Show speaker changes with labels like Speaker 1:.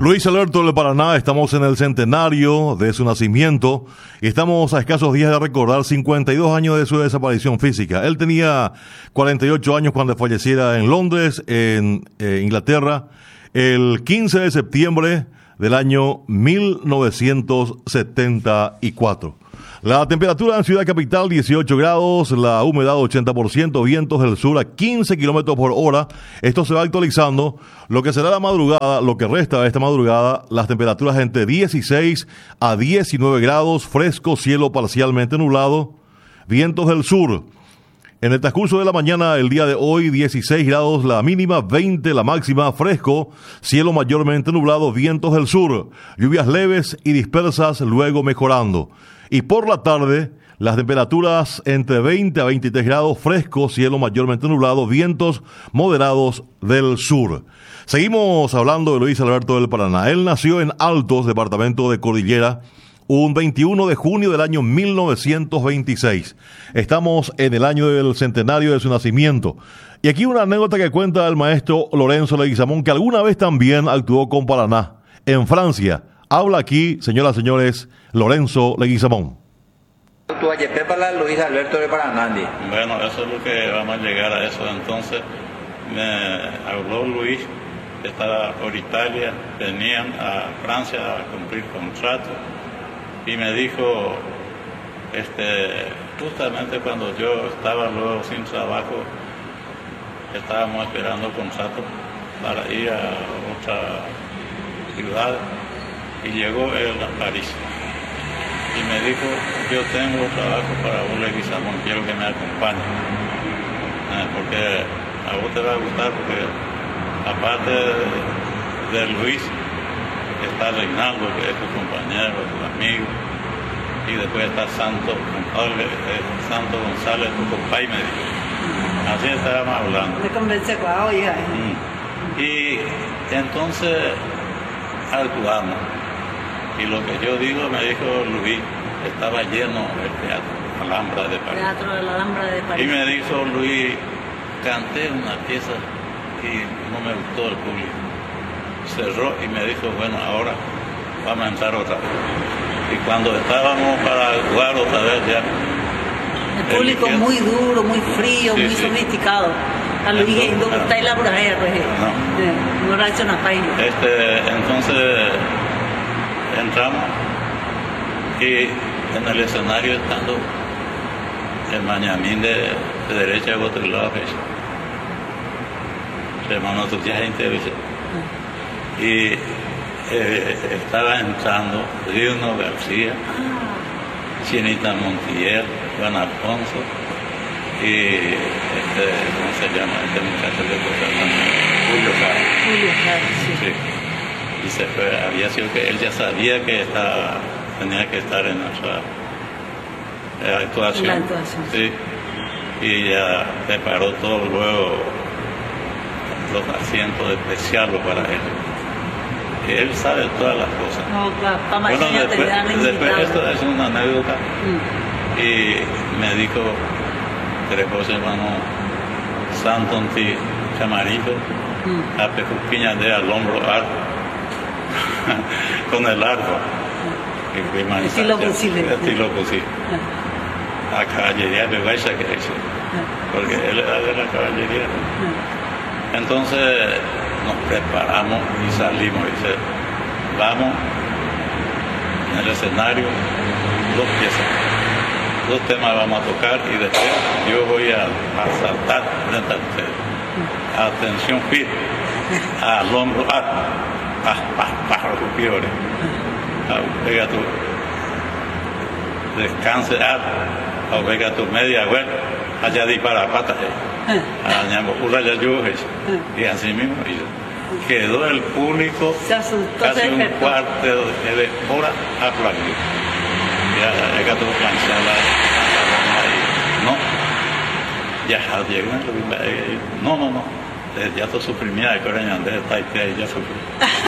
Speaker 1: Luis Alberto del Paraná, estamos en el centenario de su nacimiento y estamos a escasos días de recordar 52 años de su desaparición física. Él tenía 48 años cuando falleciera en Londres, en Inglaterra, el 15 de septiembre del año 1974. La temperatura en Ciudad Capital 18 grados, la humedad 80%, vientos del sur a 15 kilómetros por hora. Esto se va actualizando. Lo que será la madrugada, lo que resta de esta madrugada, las temperaturas entre 16 a 19 grados, fresco, cielo parcialmente nublado, vientos del sur. En el transcurso de la mañana, el día de hoy, 16 grados la mínima, 20 la máxima, fresco, cielo mayormente nublado, vientos del sur, lluvias leves y dispersas, luego mejorando. Y por la tarde, las temperaturas entre 20 a 23 grados, fresco, cielo mayormente nublado, vientos moderados del sur. Seguimos hablando de Luis Alberto del Paraná. Él nació en Altos, departamento de Cordillera, un 21 de junio del año 1926. Estamos en el año del centenario de su nacimiento. Y aquí una anécdota que cuenta el maestro Lorenzo Leguizamón, que alguna vez también actuó con Paraná, en Francia. Habla aquí, señoras y señores, Lorenzo Leguizamón.
Speaker 2: Luis Alberto de Paraná.
Speaker 3: Bueno, eso es lo que vamos a llegar a eso. Entonces me habló Luis, que estaba por Italia, venían a Francia a cumplir contrato, y me dijo, justamente cuando yo estaba luego sin trabajo, estábamos esperando contrato para ir a otra ciudad, y llegó él a París y me dijo, yo tengo trabajo para vos, Leguizamón, quiero que me acompañe, porque a vos te va a gustar, porque aparte de Luis está Reinaldo, que es tu compañero, tu amigo, y después está Santo González, tu compadre, me dijo. Así estábamos hablando.
Speaker 2: Me convence con oiga.
Speaker 3: Y entonces actuamos. Y lo que yo digo, me dijo Luis, estaba lleno el teatro Alhambra de París.
Speaker 2: Teatro de la Alhambra de París.
Speaker 3: Y me dijo Luis, canté una pieza y no me gustó el público. Cerró y me dijo, bueno, ahora vamos a entrar otra vez. Y cuando estábamos para jugar otra vez ya...
Speaker 2: El público muy duro, muy frío, sí, muy sofisticado. A Luis está elaborado, no ha hecho una página.
Speaker 3: Entonces entramos y en el escenario estando el Mañamín de derecha y otro lado, hermano, tú ya y estaba entrando Rino García, Chinita Montiel, Juan Alfonso y ¿cómo se llama? Este muchacho de Julio Jara. Sí. Y se fue, había sido que él ya sabía que tenía que estar en nuestra actuación.
Speaker 2: La actuación.
Speaker 3: Sí. Y ya preparó todo luego los asientos especiales para él. Y él sabe todas las cosas.
Speaker 2: No,
Speaker 3: bueno, después esto es una anécdota. Y me dijo, tres hermano Santo Anti Camarito, a Pejuquiña de al hombro alto, con el arco.
Speaker 2: Estilo posible.
Speaker 3: A caballería de Baixa que hizo, porque él era de la caballería. Entonces nos preparamos y salimos. Dice, vamos en el escenario, 2 piezas, 2 temas vamos a tocar y después yo voy a saltar frente a ustedes. Atención firme, al hombro alto, pájaro piores, pega tu descanse alto, pega tu media vuelta, allá dispara patas. Y así mismo quedó el público casi un cuarto de hora aplaudido. Ya tuvo que planchar no, ya llegó no, ya todo suprimía el coreano de Taipei, ya sufrió.